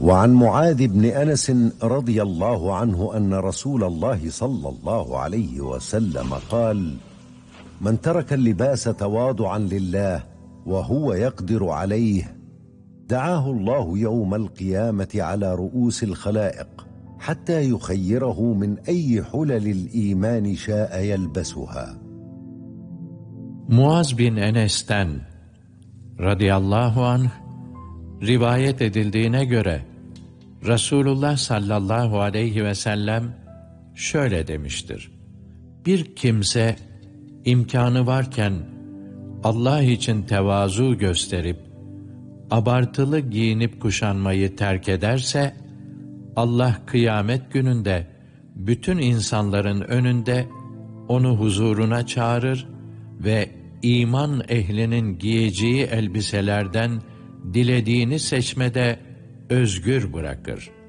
وعن معاذ بن أنس رضي الله عنه أن رسول الله صلى الله عليه وسلم قال: من ترك اللباس تواضعا لله وهو يقدر عليه دعاه الله يوم القيامة على رؤوس الخلائق حتى يخيره من أي حلل الإيمان شاء يلبسها. Muaz bin Enes'ten radıyallahu anh rivayet edildiğine göre Resulullah sallallahu aleyhi ve sellem şöyle demiştir: bir kimse imkanı varken Allah için tevazu gösterip abartılı giyinip kuşanmayı terk ederse, Allah kıyamet gününde bütün insanların önünde onu huzuruna çağırır ve iman ehlinin giyeceği elbiselerden dilediğini seçmede özgür bırakır.